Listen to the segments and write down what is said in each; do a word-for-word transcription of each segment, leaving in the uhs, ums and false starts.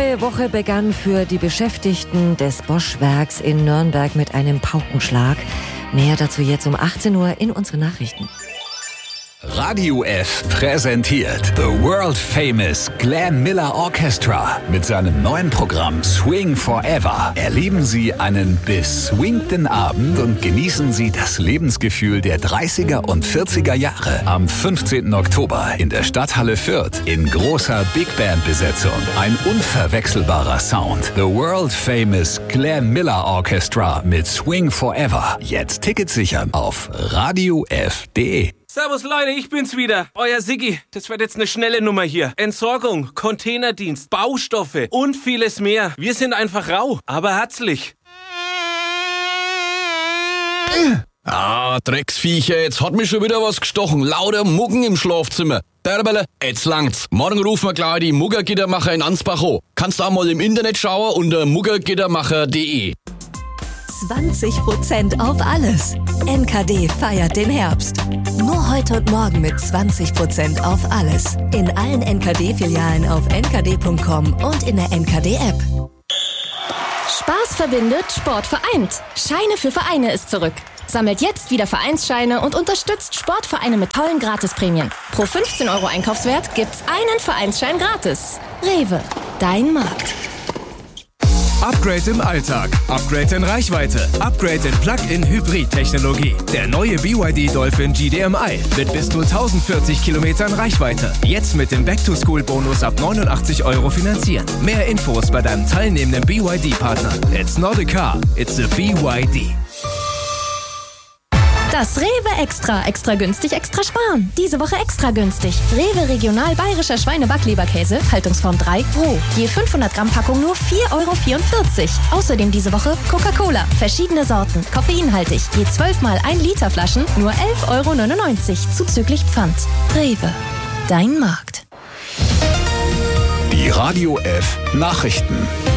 neue Woche begann für die Beschäftigten des Bosch-Werks in Nürnberg mit einem Paukenschlag. Mehr dazu jetzt um achtzehn Uhr in unseren Nachrichten. Radio F präsentiert The World Famous Glenn Miller Orchestra mit seinem neuen Programm Swing Forever. Erleben Sie einen beswingten Abend und genießen Sie das Lebensgefühl der dreißiger und vierziger Jahre. Am fünfzehnten Oktober in der Stadthalle Fürth in großer Big Band Besetzung. Ein unverwechselbarer Sound. The World Famous Glenn Miller Orchestra mit Swing Forever. Jetzt Tickets sichern auf radio f punkt de. Servus Leute, ich bin's wieder, euer Siggi. Das wird jetzt eine schnelle Nummer hier. Entsorgung, Containerdienst, Baustoffe und vieles mehr. Wir sind einfach rau, aber herzlich. Ah, Drecksviecher, jetzt hat mich schon wieder was gestochen. Lauter Muggen im Schlafzimmer. Derbele, jetzt langt's. Morgen rufen wir gleich die Muggergittermacher in Ansbach an. Kannst auch mal im Internet schauen unter muggergittermacher punkt de. zwanzig Prozent auf alles. N K D feiert den Herbst. Nur heute und morgen mit zwanzig Prozent auf alles. In allen N K D-Filialen auf n k d punkt com und in der N K D-App. Spaß verbindet, Sport vereint. Scheine für Vereine ist zurück. Sammelt jetzt wieder Vereinsscheine und unterstützt Sportvereine mit tollen Gratisprämien. Pro fünfzehn Euro Einkaufswert gibt's einen Vereinsschein gratis. Rewe, dein Markt. Upgrade im Alltag, Upgrade in Reichweite, Upgrade in Plug-in-Hybrid-Technologie. Der neue B Y D Dolphin G D M I mit bis zu tausendvierzig Kilometern Reichweite. Jetzt mit dem Back-to-School-Bonus ab neunundachtzig Euro finanzieren. Mehr Infos bei deinem teilnehmenden B Y D-Partner. It's not a car, it's a B Y D. Das Rewe Extra. Extra günstig, extra sparen. Diese Woche extra günstig. Rewe Regional Bayerischer Schweine-Backleberkäse, Haltungsform drei, roh. Je fünfhundert Gramm Packung nur vier Euro vierundvierzig. Außerdem diese Woche Coca-Cola. Verschiedene Sorten, koffeinhaltig. Je zwölf mal ein Liter Flaschen, nur elf Euro neunundneunzig. Zuzüglich Pfand. Rewe. Dein Markt. Die Radio F Nachrichten.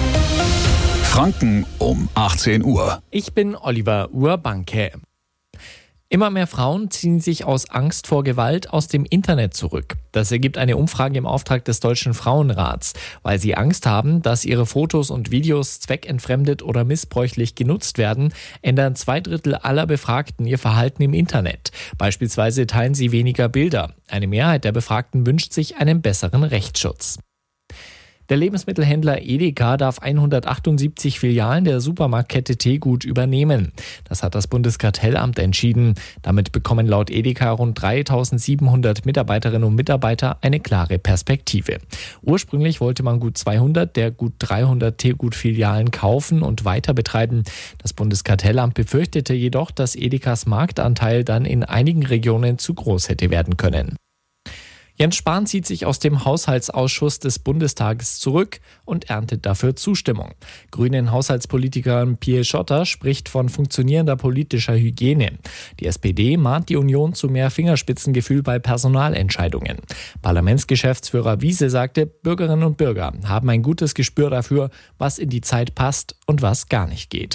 Franken um achtzehn Uhr. Ich bin Oliver Urbanke. Immer mehr Frauen ziehen sich aus Angst vor Gewalt aus dem Internet zurück. Das ergibt eine Umfrage im Auftrag des Deutschen Frauenrats. Weil sie Angst haben, dass ihre Fotos und Videos zweckentfremdet oder missbräuchlich genutzt werden, ändern zwei Drittel aller Befragten ihr Verhalten im Internet. Beispielsweise teilen sie weniger Bilder. Eine Mehrheit der Befragten wünscht sich einen besseren Rechtsschutz. Der Lebensmittelhändler Edeka darf hundertachtundsiebzig Filialen der Supermarktkette Tegut übernehmen. Das hat das Bundeskartellamt entschieden. Damit bekommen laut Edeka rund dreitausendsiebenhundert Mitarbeiterinnen und Mitarbeiter eine klare Perspektive. Ursprünglich wollte man gut zweihundert der gut dreihundert Tegut-Filialen kaufen und weiter betreiben. Das Bundeskartellamt befürchtete jedoch, dass Edekas Marktanteil dann in einigen Regionen zu groß hätte werden können. Jens Spahn zieht sich aus dem Haushaltsausschuss des Bundestages zurück und erntet dafür Zustimmung. Grünen Haushaltspolitiker Pierre Schotter spricht von funktionierender politischer Hygiene. Die S P D mahnt die Union zu mehr Fingerspitzengefühl bei Personalentscheidungen. Parlamentsgeschäftsführer Wiese sagte, Bürgerinnen und Bürger haben ein gutes Gespür dafür, was in die Zeit passt und was gar nicht geht.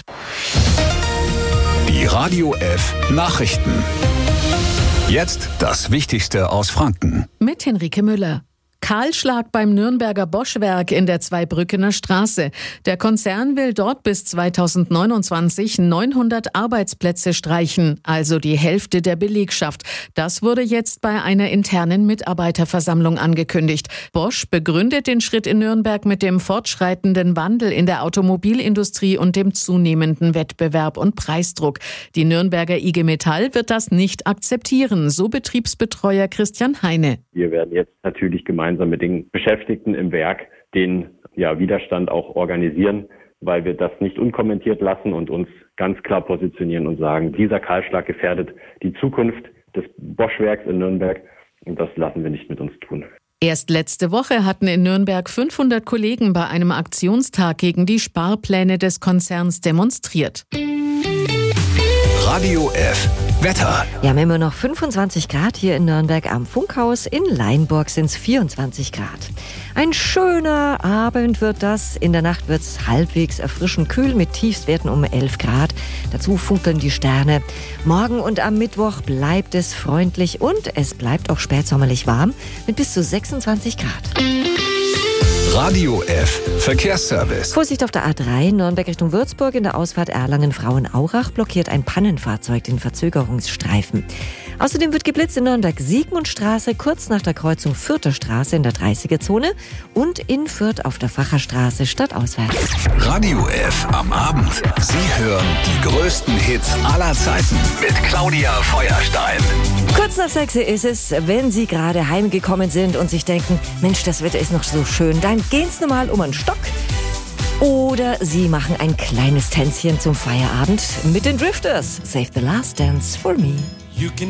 Die Radio F Nachrichten. Jetzt das Wichtigste aus Franken. Mit Henrike Müller. Kahlschlag beim Nürnberger Bosch-Werk in der Zweibrückener Straße. Der Konzern will dort bis zweitausendneunundzwanzig neunhundert Arbeitsplätze streichen, also die Hälfte der Belegschaft. Das wurde jetzt bei einer internen Mitarbeiterversammlung angekündigt. Bosch begründet den Schritt in Nürnberg mit dem fortschreitenden Wandel in der Automobilindustrie und dem zunehmenden Wettbewerb und Preisdruck. Die Nürnberger I G Metall wird das nicht akzeptieren, so Betriebsbetreuer Christian Heine. Wir werden jetzt natürlich gemeinsam gemeinsam mit den Beschäftigten im Werk den ja, Widerstand auch organisieren, weil wir das nicht unkommentiert lassen und uns ganz klar positionieren und sagen, dieser Kahlschlag gefährdet die Zukunft des Bosch-Werks in Nürnberg und das lassen wir nicht mit uns tun. Erst letzte Woche hatten in Nürnberg fünfhundert Kollegen bei einem Aktionstag gegen die Sparpläne des Konzerns demonstriert. Radio F Wetter. Wir haben immer noch fünfundzwanzig Grad hier in Nürnberg am Funkhaus. In Leinburg sind es vierundzwanzig Grad. Ein schöner Abend wird das. In der Nacht wird es halbwegs erfrischend kühl mit Tiefstwerten um elf Grad. Dazu funkeln die Sterne. Morgen und am Mittwoch bleibt es freundlich und es bleibt auch spätsommerlich warm mit bis zu sechsundzwanzig Grad. Radio F Verkehrsservice. Vorsicht auf der A drei, Nürnberg Richtung Würzburg. In der Ausfahrt Erlangen-Frauenaurach blockiert ein Pannenfahrzeug den Verzögerungsstreifen. Außerdem wird geblitzt in Nürnberg-Siegmundstraße, kurz nach der Kreuzung Fürther Straße in der dreißiger-Zone und in Fürth auf der Facherstraße stadtauswärts. Radio F am Abend. Sie hören die größten Hits aller Zeiten mit Claudia Feuerstein. Kurz nach sechs ist es, wenn Sie gerade heimgekommen sind und sich denken, Mensch, das Wetter ist noch so schön, dann gehen Sie normal um einen Stock. Oder Sie machen ein kleines Tänzchen zum Feierabend mit den Drifters. Save the last dance for me.